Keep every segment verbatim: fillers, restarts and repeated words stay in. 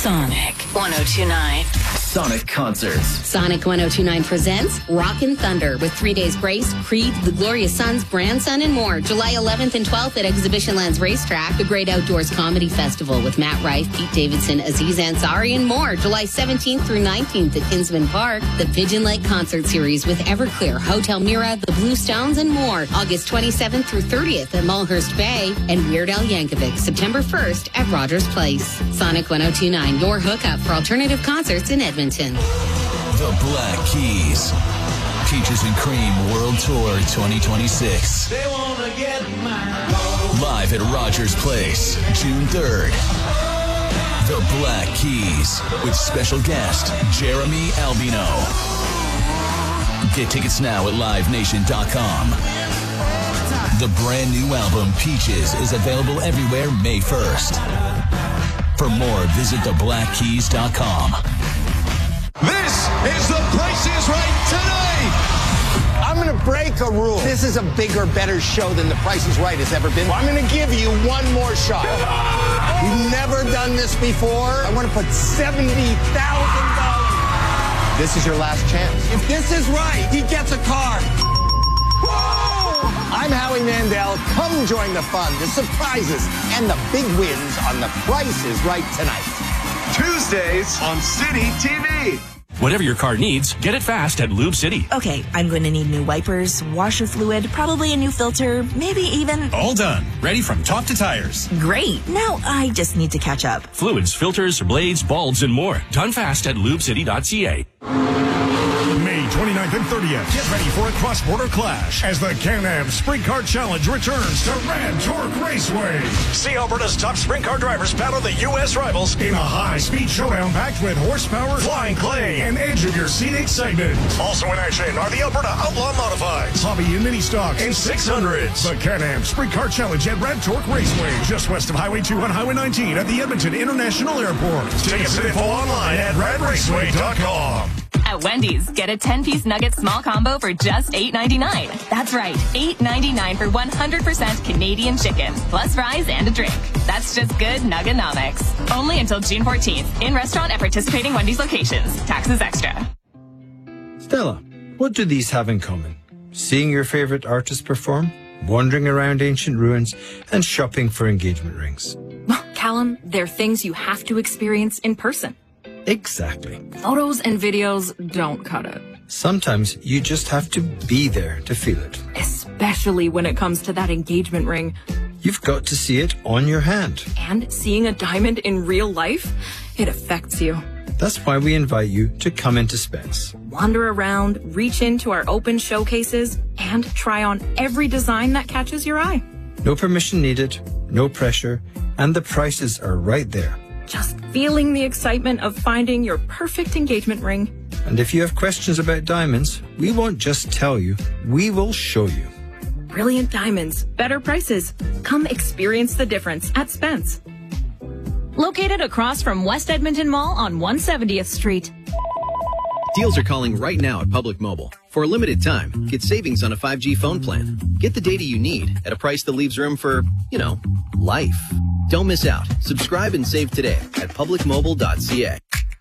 Sonic one oh two point nine. Sonic Concerts. Sonic one oh two point nine presents Rockin' Thunder with Three Days Grace, Creed, The Glorious Sons, Grandson, and more. July eleventh and twelfth at Exhibition Lands Racetrack. The Great Outdoors Comedy Festival with Matt Rife, Pete Davidson, Aziz Ansari, and more. July seventeenth through nineteenth at Kinsman Park. The Pigeon Lake Concert Series with Everclear, Hotel Mira, The Blue Stones, and more. August twenty-seventh through thirtieth at Mulhurst Bay. And Weird Al Yankovic, September first at Rogers Place. Sonic one oh two point nine, your hookup for alternative concerts in Edmonton. The Black Keys. Peaches and Cream World Tour twenty twenty-six. They wanna get mine. Live at Rogers Place, June third. The Black Keys with special guest Jeremy Albino. Get tickets now at live nation dot com. The brand new album Peaches is available everywhere May first. For more, visit the black keys dot com. This is The Price is Right tonight. I'm going to break a rule. This is a bigger, better show than The Price is Right has ever been. I'm going to give you one more shot. You've never done this before. I want to put seventy thousand dollars. This is your last chance. If this is right, he gets a car. Whoa! I'm Howie Mandel. Come join the fun, the surprises, and the big wins on The Price is Right tonight. Tuesdays on City T V. Whatever your car needs, get it fast at Lube City. Okay, I'm going to need new wipers, washer fluid, probably a new filter, maybe even... All done. Ready from top to tires. Great. Now I just need to catch up. Fluids, filters, blades, bulbs, and more. Done fast at lube city dot c a. May twenty-ninth and thirtieth, get ready for a cross-border clash as the Can-Am Sprint Car Challenge returns to Red Torque Raceway. See Alberta's top sprint car drivers battle the U S rivals in a high-speed showdown packed with horsepower, flying clay, and edge-of-your-seat excitement. Also in action are the Alberta Outlaw Modifieds, Hobby and Mini Stocks, and six hundreds. The Can-Am Sprint Car Challenge at Red Torque Raceway, just west of Highway two on Highway nineteen at the Edmonton International Airport. Tickets and info online at rad raceway dot com. At Wendy's, get a ten-piece nugget small combo for just eight ninety-nine. That's right, eight ninety-nine for one hundred percent Canadian chicken, plus fries and a drink. That's just good Nuggonomics. Only until June fourteenth, in restaurant at participating Wendy's locations. Taxes extra. Stella, what do these have in common? Seeing your favorite artist perform, wandering around ancient ruins, and shopping for engagement rings. Well, Callum, they're things you have to experience in person. Exactly. Photos and videos don't cut it. Sometimes you just have to be there to feel it. Especially when it comes to that engagement ring. You've got to see it on your hand. And seeing a diamond in real life, it affects you. That's why we invite you to come into Spence. Wander around, reach into our open showcases, and try on every design that catches your eye. No permission needed, no pressure, and the prices are right there. Just feeling the excitement of finding your perfect engagement ring. And if you have questions about diamonds, we won't just tell you, we will show you. Brilliant diamonds, better prices. Come experience the difference at Spence. Located across from West Edmonton Mall on one hundred seventieth Street. Deals are calling right now at Public Mobile. For a limited time, get savings on a five G phone plan. Get the data you need at a price that leaves room for, you know, life. Don't miss out. Subscribe and save today at public mobile dot c a.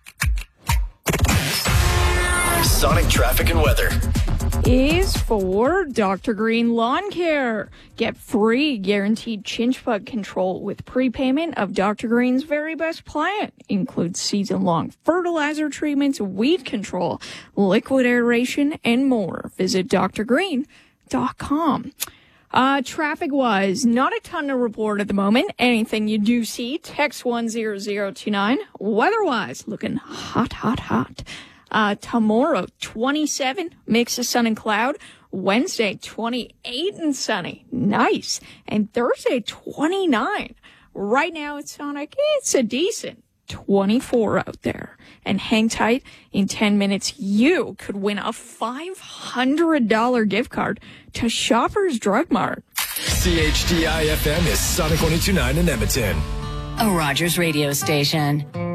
Sonic traffic and weather is for Doctor Green Lawn Care. Get free guaranteed chinch bug control with prepayment of Doctor Green's very best plan. Includes season-long fertilizer treatments, weed control, liquid aeration, and more. Visit d r green dot com. Uh, traffic-wise, not a ton to report at the moment. Anything you do see, text one zero zero two nine. Weather-wise, looking hot, hot, hot. Uh, tomorrow, twenty-seven, mix of sun and cloud. Wednesday, twenty-eight and sunny. Nice. And Thursday, twenty-nine. Right now at Sonic, it's a decent twenty-four out there. And hang tight. In ten minutes, you could win a five hundred dollars gift card to Shoppers Drug Mart. C H D I F M is Sonic one oh two point nine in Edmonton. A Rogers radio station.